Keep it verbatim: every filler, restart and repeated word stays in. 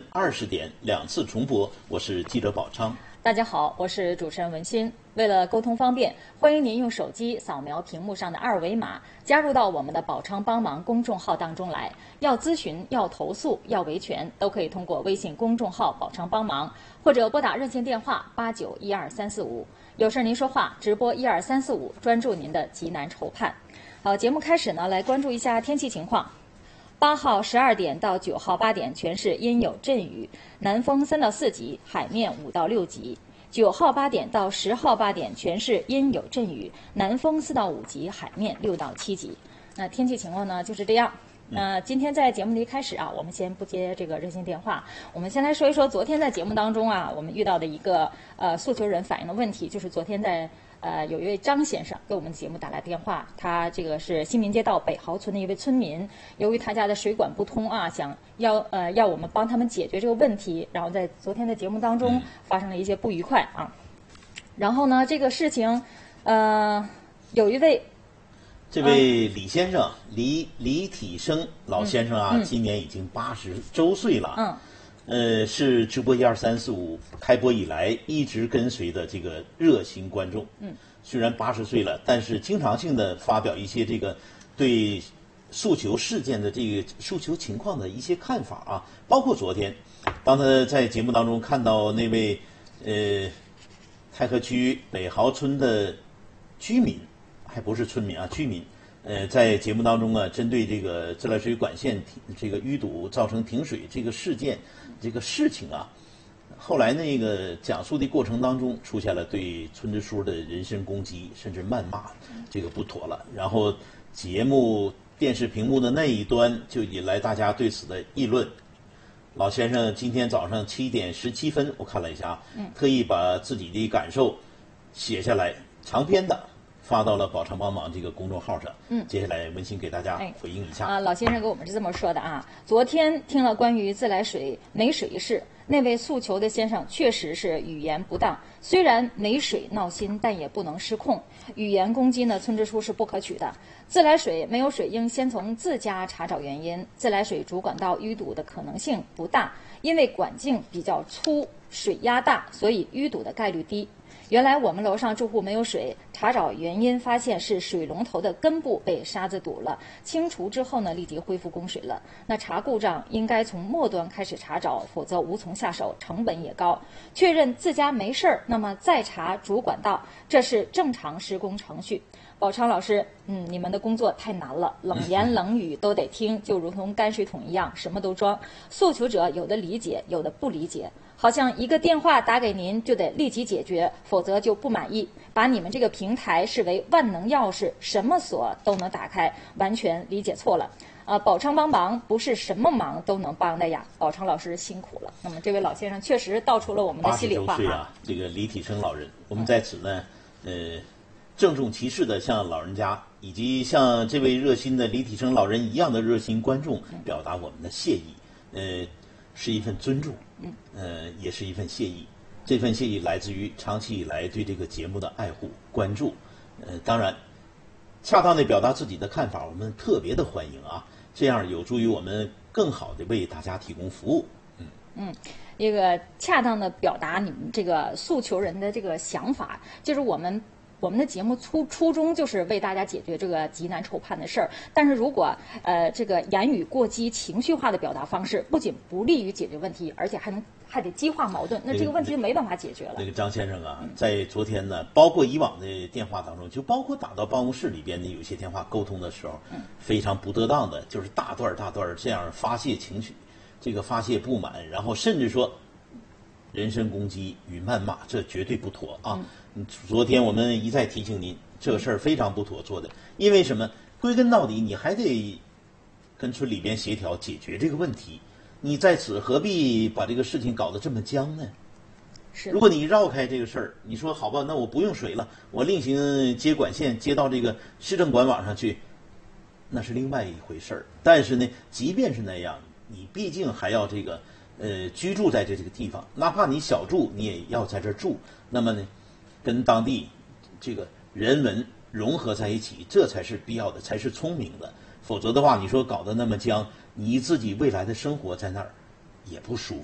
二十点两次重播。我是记者宝昌。 大家好，我是主持人文心。为了沟通方便，欢迎您用手机扫描屏幕上的二维码，加入到我们的宝昌帮忙公众号当中来。要咨询、要投诉、要维权，都可以通过微信公众号宝昌帮忙，或者拨打热线电话八九一二三四五。有事您说话，直播一二三四五，专注您的急难愁盼。好，节目开始呢，来关注一下天气情况。八号十二点到九号八点，全市阴有阵雨，南风三到四级，海面五到六级。九号八点到十号八点，全市阴有阵雨，南风四到五级，海面六到七级。那天气情况呢就是这样。那今天在节目的一开始啊，我们先不接这个热线电话，我们先来说一说昨天在节目当中啊，我们遇到的一个呃诉求人反映的问题，就是昨天在。呃，有一位张先生给我们节目打来电话，他这个是新民街道北豪村的一位村民，由于他家的水管不通啊，想要呃要我们帮他们解决这个问题，然后在昨天的节目当中发生了一些不愉快啊。然后呢，这个事情，呃，有一位这位李先生，嗯、李李体生老先生啊， 嗯嗯、 今年已经八十周岁了。 嗯。 呃，是直播一二三四五开播以来一直跟随的这个热心观众。 嗯， 虽然八十岁了，但是经常性的发表一些这个对诉求事件的这个诉求情况的一些看法啊。包括昨天，当他在节目当中看到那位呃太和区北豪村的居民，还不是村民啊，居民。呃，在节目当中啊，针对这个自来水管线这个淤堵造成停水这个事件，这个事情啊，后来那个讲述的过程当中，出现了对村支书的人身攻击，甚至谩骂，这个不妥了。然后节目电视屏幕的那一端就引来大家对此的议论。老先生今天早上七点十七分，我看了一下，特意把自己的感受写下来，长篇的。发到了宝昌帮忙这个公众号上。嗯，接下来文心给大家回应一下。 啊，老先生给我们是这么说的啊。昨天听了关于自来水没水一事，那位诉求的先生确实是语言不当，虽然没水闹心，但也不能失控。语言攻击呢，村支书是不可取的。自来水没有水应先从自家查找原因。自来水主管道淤堵的可能性不大，因为管径比较粗，水压大，所以淤堵的概率低。原来我们楼上住户没有水，查找原因发现是水龙头的根部被沙子堵了，清除之后呢，立即恢复供水了。那查故障应该从末端开始查找，否则无从下手，成本也高。确认自家没事儿，那么再查主管道，这是正常施工程序。宝昌老师，嗯，你们的工作太难了，冷言冷语都得听，就如同泔水桶一样，什么都装。诉求者有的理解，有的不理解。好像一个电话打给您就得立即解决，否则就不满意，把你们这个平台视为万能钥匙，什么锁都能打开，完全理解错了。呃，宝昌帮忙不是什么忙都能帮的呀，宝昌老师辛苦了。那么这位老先生确实道出了我们的心里话。 八十周岁啊，这个李体生老人，我们在此呢，呃，郑重其事的向老人家以及像这位热心的李体生老人一样的热心观众表达我们的谢意，呃，是一份尊重。嗯，呃，也是一份谢意。这份谢意来自于长期以来对这个节目的爱护、关注。呃，当然，恰当的表达自己的看法，我们特别的欢迎啊，这样有助于我们更好的为大家提供服务。嗯嗯，一个恰当的表达你们这个诉求人的这个想法，就是我们。我们的节目初初衷就是为大家解决这个急难愁盼的事儿，但是如果呃这个言语过激、情绪化的表达方式，不仅不利于解决问题，而且还能还得激化矛盾，那这个问题就没办法解决了。 那个张先生啊，在昨天呢，包括以往的电话当中，就包括打到办公室里边的有些电话沟通的时候，非常不得当的，就是大段大段这样发泄情绪，这个发泄不满，然后甚至说人身攻击与谩骂，这绝对不妥啊！嗯、昨天我们一再提醒您，这个事儿非常不妥做的，因为什么？归根到底，你还得跟村里边协调解决这个问题。你在此何必把这个事情搞得这么僵呢？ 是。 如果你绕开这个事儿，你说好吧，那我不用水了，我另行接管线接到这个市政管网上去，那是另外一回事儿。但是呢，即便是那样，你毕竟还要这个呃居住在这这个地方，哪怕你小住，你也要在这儿住。那么呢，跟当地这个人文融合在一起，这才是必要的，才是聪明的。否则的话，你说搞得那么僵，你自己未来的生活在那儿也不舒服。